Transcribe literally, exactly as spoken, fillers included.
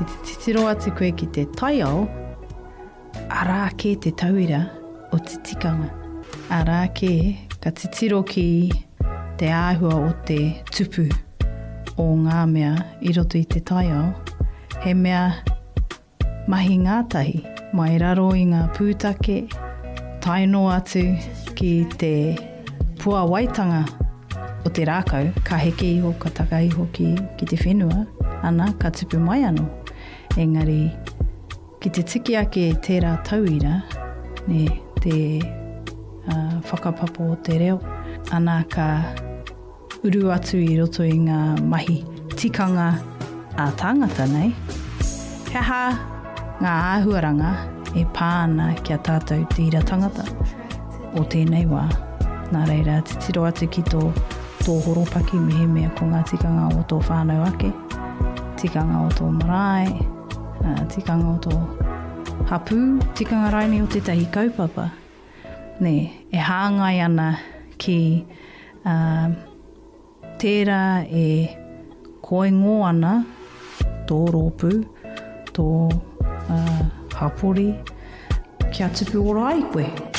i te titiro atu koe ki te taiao, arā ke te tauira o te tikanga. Arā ke ka titiro ki te āhua o te tupu o ngā mea i roto i te taiao, he mea mahi ngātahi, mai raro i ngā pūtake, taino atu ki te pua waitanga o te rākau, ka heke iho, ka taka iho ki, ki te whenua, ana ka tupu mai anō. Engari, ki te tiki ake tērā tauira, ne, te uh, whakapapo o te reo, ana ka uru atu i roto i ngā mahi tikanga a tāngata nei. He aha ngā āhuaranga e pāna kia tātou tira tangata o tēnei wā. Nā reira, te tiro atu ki tō, tō horopaki mehe mea ko ngā tikanga o tō whānau ake, tikanga o tō marae, uh, tikanga o tō hapū, tikanga raini o tētahi kaupapa. Ne, e hāngai ana ki uh, tērā e koengo ana tō rōpū, tō uh, hapori, kia tupu ora ai koe.